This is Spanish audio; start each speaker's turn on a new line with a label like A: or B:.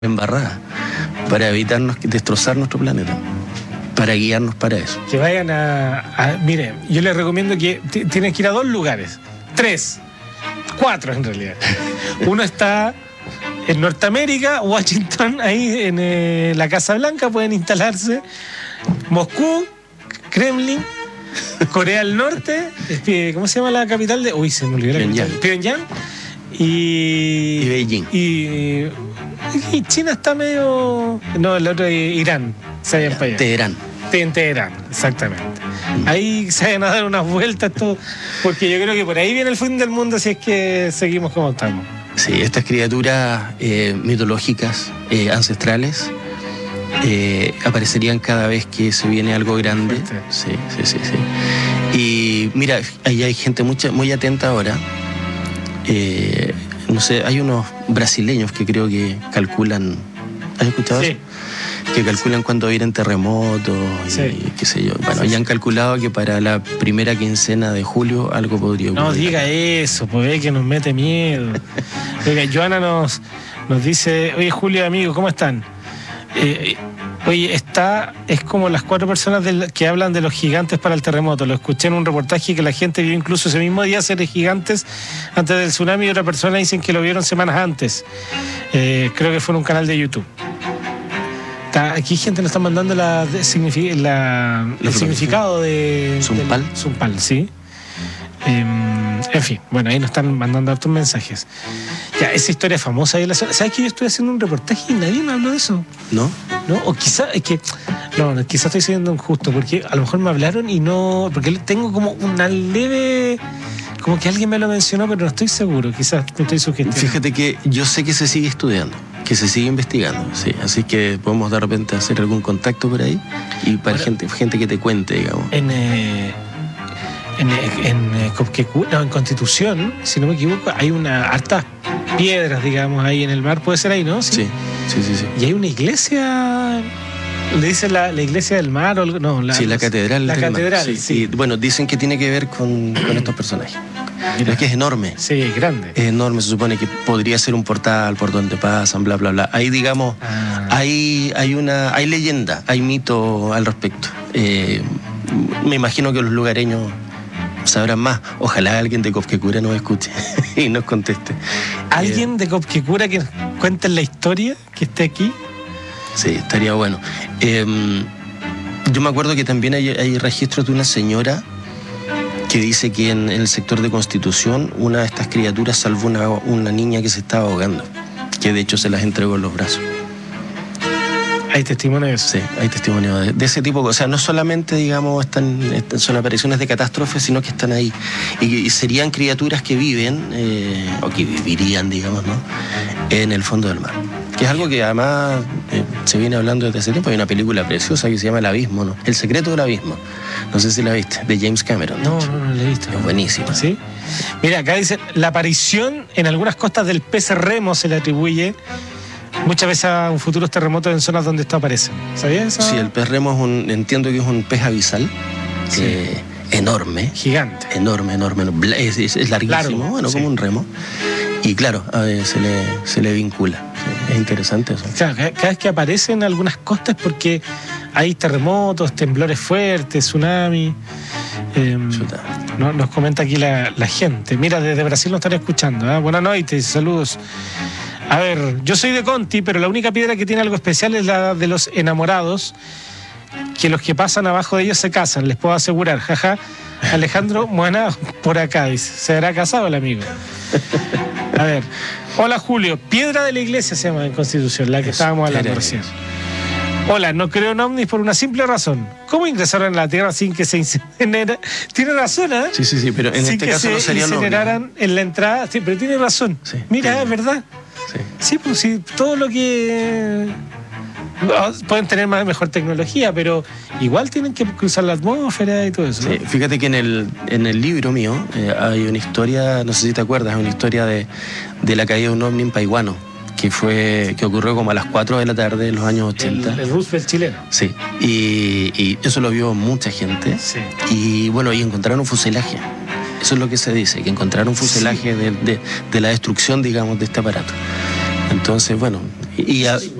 A: embarrada para evitarnos destrozar nuestro planeta, para guiarnos para eso.
B: Que vayan mire, yo les recomiendo que tienen que ir a 2 lugares, 3, 4 en realidad. Uno está en Norteamérica, Washington, ahí en la Casa Blanca pueden instalarse. Moscú, Kremlin, Corea del Norte, ¿cómo se llama la capital de? Uy, se me olvidó la capital. Pyongyang. Y
A: Beijing.
B: Y China está medio... No, el otro es Irán. Se vayan para allá.
A: Teherán.
B: En Teherán, exactamente. Ahí se vayan a dar unas vueltas todo, porque yo creo que por ahí viene el fin del mundo si es que seguimos como estamos.
A: Sí, estas criaturas mitológicas, ancestrales, aparecerían cada vez que se viene algo grande. Sí. Y mira, ahí hay gente muy atenta ahora. No sé, hay unos brasileños que creo que calculan. ¿Has escuchado eso? Que calculan cuándo vienen terremotos y qué sé yo. Bueno, ya han calculado que para la primera quincena de julio algo podría ocurrir.
B: No diga eso, pues que nos mete miedo. Oiga, Joana nos dice: oye, Julio, amigo, ¿cómo están? Oye, es como las 4 personas que hablan de los gigantes para el terremoto. Lo escuché en un reportaje que la gente vio incluso ese mismo día seres gigantes antes del tsunami, y otra persona dicen que lo vieron semanas antes. Creo que fue en un canal de YouTube. Aquí gente nos está mandando el significado de
A: Zumpal.
B: Zumpal, sí. En fin, bueno, ahí nos están mandando hartos mensajes. Ya, esa historia famosa ahí en la zona. ¿Sabes que yo estoy haciendo un reportaje y nadie me habló de eso?
A: ¿No?
B: O quizás quizás estoy siendo injusto, porque a lo mejor me hablaron y no... Porque tengo como una leve... Como que alguien me lo mencionó, pero no estoy seguro. Quizás me estoy sugestionando.
A: Fíjate que yo sé que se sigue estudiando, que se sigue investigando, sí. Así que podemos de repente hacer algún contacto por ahí y para gente que te cuente, digamos.
B: En Constitución, si no me equivoco, hay hartas piedras, digamos, ahí en el mar. Puede ser ahí, ¿no?
A: Sí.
B: Y hay una iglesia... ¿Le dice la iglesia del mar o algo? No,
A: sí, la catedral.
B: La catedral, sí.
A: Y, bueno, dicen que tiene que ver con estos personajes. Mira, es que es enorme.
B: Sí, es grande.
A: Es enorme, se supone que podría ser un portal por donde pasan, bla, bla, bla. Ahí, digamos, hay leyenda, hay mito al respecto. Me imagino que los lugareños sabrán más. Ojalá alguien de Copquecura nos escuche y nos conteste.
B: ¿Alguien de Copquecura que nos cuente la historia que esté aquí?
A: Sí, estaría bueno. Yo me acuerdo que también hay registros de una señora que dice que en el sector de Constitución una de estas criaturas salvó una niña que se estaba ahogando, que de hecho se las entregó en los brazos.
B: ¿Hay testimonio de eso?
A: Sí, hay testimonio de ese tipo. O sea, no solamente, digamos, son apariciones de catástrofes, sino que están ahí. Y serían criaturas que viven, o que vivirían, digamos, ¿no?, en el fondo del mar. Que es algo que además se viene hablando desde hace tiempo. Hay una película preciosa que se llama El Abismo, ¿no? El secreto del abismo. No sé si la viste, de James Cameron.
B: No la he visto.
A: Es buenísima.
B: ¿Sí? Mira, acá dice: la aparición en algunas costas del pez remo se le atribuye muchas veces a un futuros terremotos en zonas donde estos aparecen. ¿Sabías eso?
A: Sí, el pez remo entiendo que es un pez abisal. Sí. Enorme.
B: Gigante.
A: Enorme. Es larguísimo. Largo, bueno, sí. Como un remo. Y claro, se le vincula. Es interesante eso.
B: Claro, cada vez que aparecen algunas costas es porque hay terremotos, temblores fuertes, tsunami. Nos comenta aquí la gente. Mira, desde Brasil nos están escuchando. Buenas noches, saludos. A ver, yo soy de Conti, pero la única piedra que tiene algo especial es la de los enamorados, que los que pasan abajo de ellos se casan, les puedo asegurar. Jaja. Alejandro Moana por acá dice: ¿se habrá casado el amigo? A ver, hola Julio, piedra de la iglesia se llama en Constitución, la que estábamos hablando recién. Hola, no creo en ovnis por una simple razón. ¿Cómo ingresaron a la Tierra sin que se incinerara? Tiene razón, ¿eh?
A: Sí, pero en este caso no sería
B: ovni. Incineraran en la entrada, sí, pero tiene razón. Sí, mira, es verdad. Sí, pues sí, todo lo que... Pueden tener mejor tecnología, pero igual tienen que cruzar la atmósfera y todo eso, ¿no?
A: Sí, fíjate que en el libro mío hay una historia, no sé si te acuerdas, una historia de la caída de un ovni en Paiguano, que ocurrió como a las 4 de la tarde en los años 80.
B: El Roosevelt chileno.
A: Sí, y eso lo vio mucha gente. Sí. Y bueno, y encontraron un fuselaje. Eso es lo que se dice, que encontraron un fuselaje de la destrucción, digamos, de este aparato. Entonces, bueno, Y,